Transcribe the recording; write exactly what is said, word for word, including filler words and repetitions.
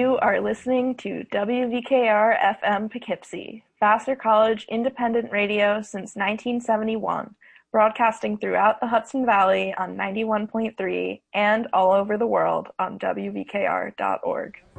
You are listening to W V K R F M Poughkeepsie, Vassar College independent radio since nineteen seventy-one, broadcasting throughout the Hudson Valley on ninety-one point three and all over the world on W V K R dot org.